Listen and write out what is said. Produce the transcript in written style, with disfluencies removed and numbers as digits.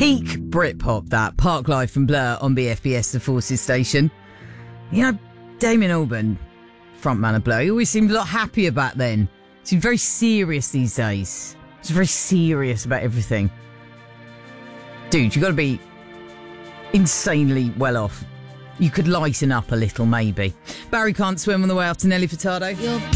Peak Britpop, that. Park Life from Blur on BFBS, the Forces station. You know, Damien Albarn, frontman of Blur, he always seemed a lot happier back then. He seemed very serious these days. He's very serious about everything. Dude, you've got to be insanely well off. You could lighten up a little, maybe. Barry Can't Swim on the way after Nelly Furtado.